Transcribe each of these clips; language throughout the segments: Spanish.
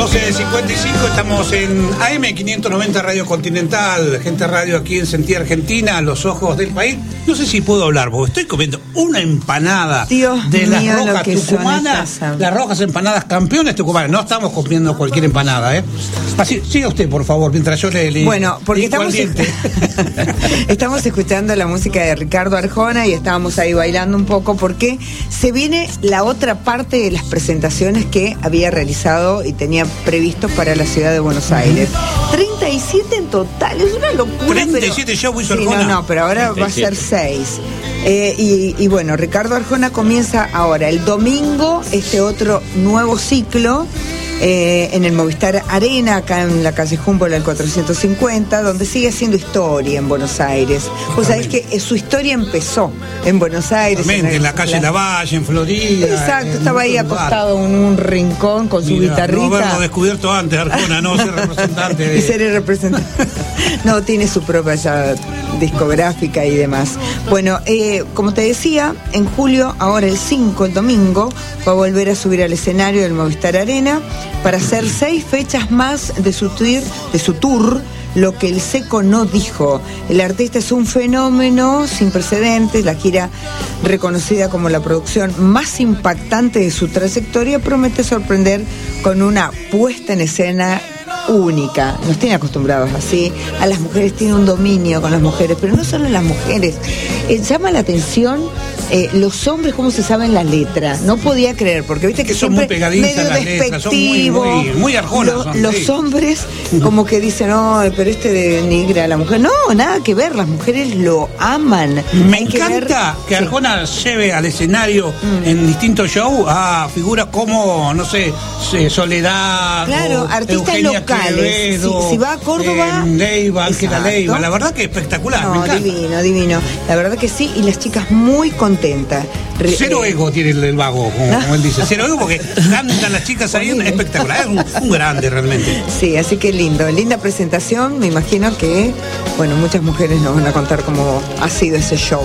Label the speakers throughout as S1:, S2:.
S1: 12:55, estamos en AM590 Radio Continental, Gente Radio aquí en Sentí Argentina, los ojos del país. No sé si puedo hablar, porque estoy comiendo una empanada de las rojas tucumanas, las rojas empanadas campeones tucumanas. No estamos comiendo cualquier empanada, ¿eh? Así, siga usted, por favor, mientras yo le
S2: bueno, porque estamos escuchando la música de Ricardo Arjona y estábamos ahí bailando un poco porque se viene la otra parte de las presentaciones que había realizado y tenía previstos para la ciudad de Buenos Aires. 37 en total, es una locura.
S1: 37 shows hizo Arjona.
S2: No, pero ahora 37. Va a ser 6. Y bueno, Ricardo Arjona comienza ahora, el domingo, este otro nuevo ciclo en el Movistar Arena, acá en la calle Humboldt al 450, donde sigue haciendo historia en Buenos Aires. O sea, es que su historia empezó en Buenos Aires.
S1: En la calle Lavalle, en Florida.
S2: Exacto, estaba ahí acostado en un rincón con su guitarrita.
S1: No haberlo descubierto antes, Arjona, no ser representante de...
S2: Y ser el representante. No, tiene su propia ya discográfica y demás. Bueno, como te decía, en julio, ahora el 5, el domingo, va a volver a subir al escenario del Movistar Arena para hacer 6 fechas más de su tour, Lo que el Seco no dijo. El artista es un fenómeno sin precedentes. La gira, reconocida como la producción más impactante de su trayectoria, promete sorprender con una puesta en escena única. Nos tiene acostumbrados así. A las mujeres tiene un dominio con las mujeres, pero no solo las mujeres. Llama la atención los hombres, cómo se saben la letra. No podía creer, porque viste que
S1: son muy pegadizas las letras, son muy arjonas.
S2: Los hombres como que dicen, no, pero denigra a la mujer. No, nada que ver, las mujeres lo aman.
S1: Me encanta que Arjona lleve al escenario en distintos shows a figuras como, no sé, Soledad,
S2: claro, artistas
S1: Eugenia
S2: locales.
S1: Quevedo,
S2: si va a Córdoba,
S1: Leiva, Ángela Leiva. La verdad que espectacular.
S2: No,
S1: me encanta.
S2: divino. La verdad que sí, y las chicas muy contentas.
S1: Cero ego tiene el vago, como él dice. Cero ego porque cantan las chicas ahí, espectacular. Es un grande realmente.
S2: Sí, así que linda presentación. Me imagino que, bueno, muchas mujeres nos van a contar cómo ha sido ese show.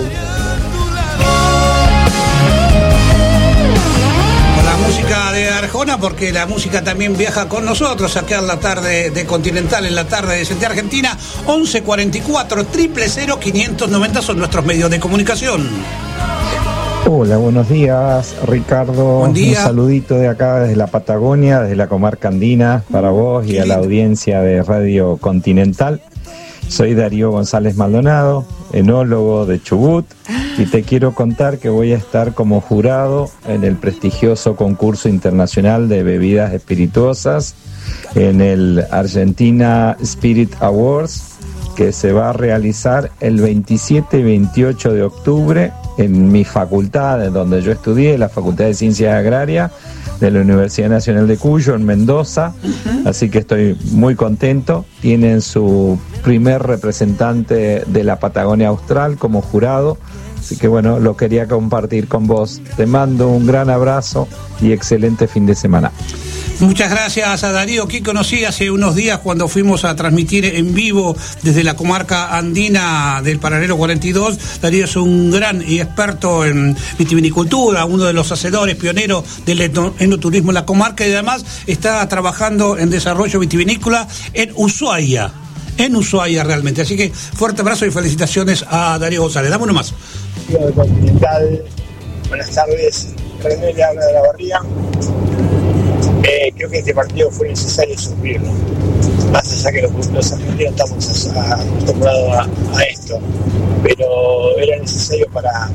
S1: Música de Arjona, porque la música también viaja con nosotros acá en la tarde de Continental, en la tarde de Sentí Argentina. 1144 000 590 son nuestros medios de comunicación.
S3: Hola, buenos días, Ricardo.
S1: Buen día.
S3: Un saludito de acá desde la Patagonia, desde la comarca andina, para vos y a la audiencia de Radio Continental. Soy Darío González Maldonado, enólogo de Chubut, y te quiero contar que voy a estar como jurado en el prestigioso concurso internacional de bebidas espirituosas en el Argentina Spirit Awards, que se va a realizar el 27 y 28 de octubre en mi facultad, en donde yo estudié, la Facultad de Ciencias Agrarias de la Universidad Nacional de Cuyo, en Mendoza. Así que estoy muy contento. Tienen su primer representante de la Patagonia Austral como jurado. Así que bueno, lo quería compartir con vos. Te mando un gran abrazo y excelente fin de semana.
S1: Muchas gracias a Darío, que conocí hace unos días cuando fuimos a transmitir en vivo desde la comarca andina del Paralelo 42. Darío es un gran y experto en vitivinicultura, uno de los hacedores pioneros del enoturismo en la comarca, y además está trabajando en desarrollo vitivinícola en Ushuaia realmente. Así que fuerte abrazo y felicitaciones a Darío González. Dame uno más.
S4: Continental, buenas tardes. René le habla de la Barría. Creo que este partido fue necesario sufrirlo, más allá que los argentinos estamos acostumbrados a esto, pero era necesario para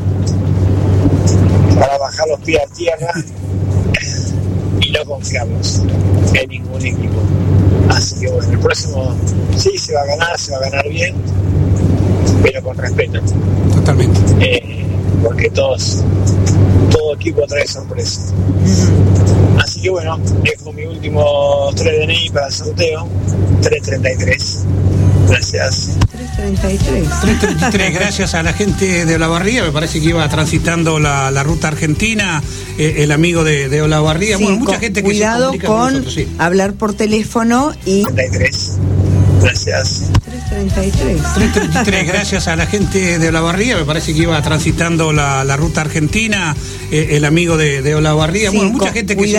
S4: bajar los pies a tierra y no confiarnos en ningún equipo. Así que bueno, el próximo sí se va a ganar bien, pero con respeto.
S1: Totalmente.
S4: Porque todo equipo trae sorpresa. Así que bueno, dejo mi último 3 DNI para el sorteo. 333. Gracias.
S2: 333.
S1: Gracias a la gente de Olavarría. Me parece que iba transitando la ruta argentina, el amigo de Olavarría.
S2: Sí,
S1: bueno, mucha gente que
S2: cuidado
S1: se comunica
S2: con
S1: nosotros, sí.
S2: Hablar por teléfono y...
S4: 33. Gracias.
S2: 333.
S1: Gracias a la gente de Olavarría. Me parece que iba transitando la ruta argentina, el amigo de Olavarría.
S2: Sí,
S1: bueno, mucha gente que se